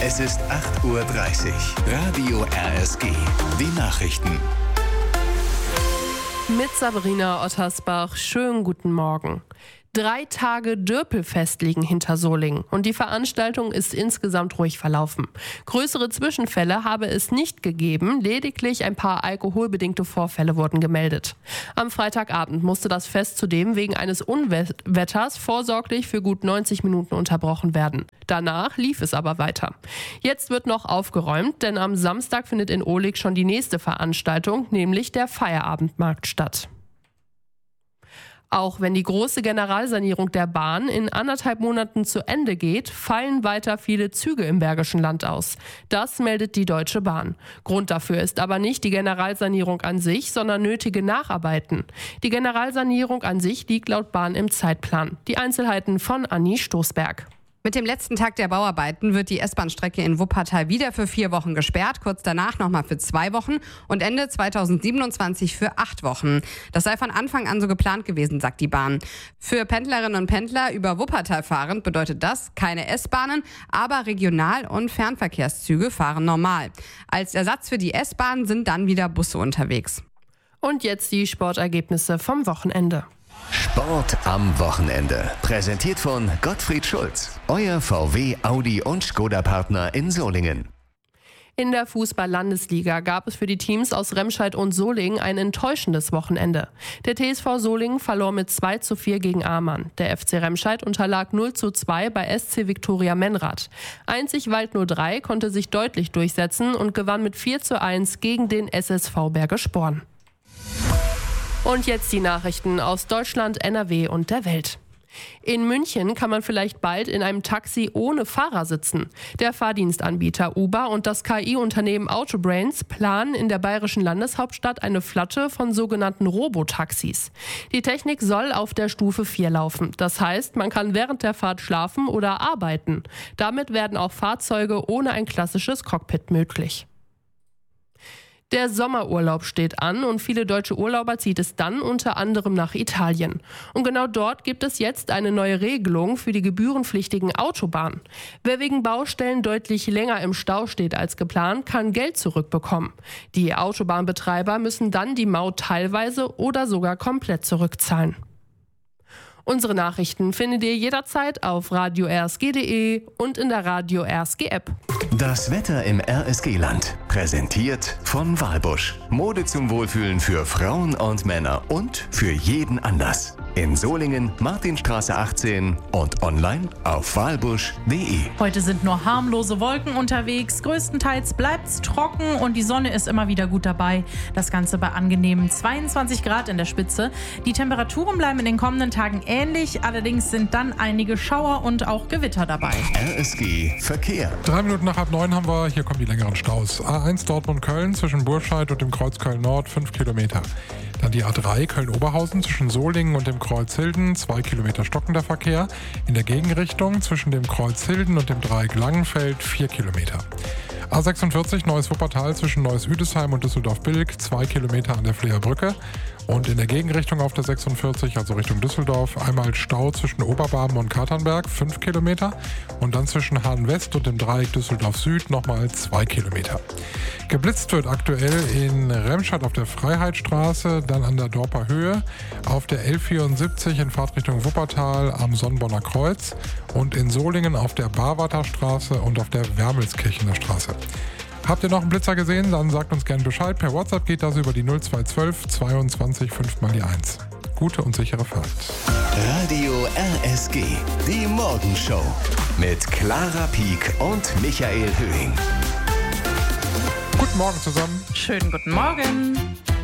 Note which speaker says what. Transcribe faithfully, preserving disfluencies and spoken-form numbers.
Speaker 1: Es ist acht Uhr dreißig. Radio R S G. Die Nachrichten.
Speaker 2: Mit Sabrina Ottersbach. Schönen guten Morgen. Drei Tage Dörpelfest liegen hinter Solingen und die Veranstaltung ist insgesamt ruhig verlaufen. Größere Zwischenfälle habe es nicht gegeben, lediglich ein paar alkoholbedingte Vorfälle wurden gemeldet. Am Freitagabend musste das Fest zudem wegen eines Unwetters vorsorglich für gut neunzig Minuten unterbrochen werden. Danach lief es aber weiter. Jetzt wird noch aufgeräumt, denn am Samstag findet in Ohlig schon die nächste Veranstaltung, nämlich der Feierabendmarkt statt. Auch wenn die große Generalsanierung der Bahn in anderthalb Monaten zu Ende geht, fallen weiter viele Züge im Bergischen Land aus. Das meldet die Deutsche Bahn. Grund dafür ist aber nicht die Generalsanierung an sich, sondern nötige Nacharbeiten. Die Generalsanierung an sich liegt laut Bahn im Zeitplan. Die Einzelheiten von Anni Stoßberg.
Speaker 3: Mit dem letzten Tag der Bauarbeiten wird die S-Bahn-Strecke in Wuppertal wieder für vier Wochen gesperrt, kurz danach nochmal für zwei Wochen und Ende zweitausendsiebenundzwanzig für acht Wochen. Das sei von Anfang an so geplant gewesen, sagt die Bahn. Für Pendlerinnen und Pendler über Wuppertal fahrend bedeutet das keine S-Bahnen, aber Regional- und Fernverkehrszüge fahren normal. Als Ersatz für die S-Bahn sind dann wieder Busse unterwegs.
Speaker 2: Und jetzt die Sportergebnisse vom Wochenende.
Speaker 1: Sport am Wochenende. Präsentiert von Gottfried Schulz. Euer V W, Audi und Skoda-Partner in Solingen.
Speaker 2: In der Fußball-Landesliga gab es für die Teams aus Remscheid und Solingen ein enttäuschendes Wochenende. Der T S V Solingen verlor mit zwei zu vier gegen Amann. Der F C Remscheid unterlag null zu zwei bei S C Viktoria Menrad. Einzig Wald null drei konnte sich deutlich durchsetzen und gewann mit vier zu eins gegen den S S V Bergisch Born. Und jetzt die Nachrichten aus Deutschland, N R W und der Welt. In München kann man vielleicht bald in einem Taxi ohne Fahrer sitzen. Der Fahrdienstanbieter Uber und das K I-Unternehmen Autobrains planen in der bayerischen Landeshauptstadt eine Flotte von sogenannten Robotaxis. Die Technik soll auf der Stufe vier laufen. Das heißt, man kann während der Fahrt schlafen oder arbeiten. Damit werden auch Fahrzeuge ohne ein klassisches Cockpit möglich. Der Sommerurlaub steht an und viele deutsche Urlauber zieht es dann unter anderem nach Italien. Und genau dort gibt es jetzt eine neue Regelung für die gebührenpflichtigen Autobahnen. Wer wegen Baustellen deutlich länger im Stau steht als geplant, kann Geld zurückbekommen. Die Autobahnbetreiber müssen dann die Maut teilweise oder sogar komplett zurückzahlen. Unsere Nachrichten findet ihr jederzeit auf radio r s g punkt d e und in der Radio R S G App.
Speaker 1: Das Wetter im R S G-Land. Präsentiert von Walbusch. Mode zum Wohlfühlen für Frauen und Männer und für jeden Anlass. In Solingen, Martinstraße achtzehn und online auf walbusch punkt d e.
Speaker 4: Heute sind nur harmlose Wolken unterwegs. Größtenteils bleibt's trocken und die Sonne ist immer wieder gut dabei. Das Ganze bei angenehmen zweiundzwanzig Grad in der Spitze. Die Temperaturen bleiben in den kommenden Tagen ähnlich. Allerdings sind dann einige Schauer und auch Gewitter dabei.
Speaker 1: R S G Verkehr.
Speaker 5: Drei Minuten nach halb neun haben wir, hier kommen die längeren Staus. A eins Dortmund-Köln zwischen Burscheid und dem Kreuz Köln-Nord, fünf Kilometer. Dann die A drei Köln-Oberhausen zwischen Solingen und dem Kreuz Hilden, zwei Kilometer stockender Verkehr. In der Gegenrichtung zwischen dem Kreuz Hilden und dem Dreieck Langenfeld, vier Kilometer. A sechsundvierzig Neues Wuppertal zwischen Neues Üdesheim und Düsseldorf-Bilk, zwei Kilometer an der Fleer Brücke. Und in der Gegenrichtung auf der sechsundvierzig, also Richtung Düsseldorf, einmal Stau zwischen Oberbarben und Katernberg, fünf Kilometer. Und dann zwischen Hahn West und dem Dreieck Düsseldorf Süd nochmal zwei Kilometer. Geblitzt wird aktuell in Remscheid auf der Freiheitsstraße, dann an der Dorper Höhe, auf der L vierundsiebzig in Fahrtrichtung Wuppertal am Sonnenborner Kreuz und in Solingen auf der Barwarter Straße und auf der Wermelskirchener Straße. Habt ihr noch einen Blitzer gesehen? Dann sagt uns gerne Bescheid. Per WhatsApp geht das über die null zwei eins zwei zweiundzwanzig fünf mal die eins. Gute und sichere Fahrt.
Speaker 1: Radio R S G, die Morgenshow mit Clara Pieck und Michael Höhing.
Speaker 5: Guten Morgen zusammen.
Speaker 4: Schönen guten Morgen.